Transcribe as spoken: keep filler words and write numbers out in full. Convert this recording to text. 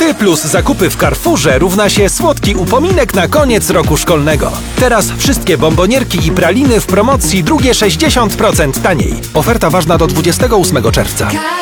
Ty plus zakupy w Carrefourze równa się słodki upominek na koniec roku szkolnego. Teraz wszystkie bombonierki i praliny w promocji, drugie sześćdziesiąt procent taniej. Oferta ważna do dwudziestego ósmego czerwca.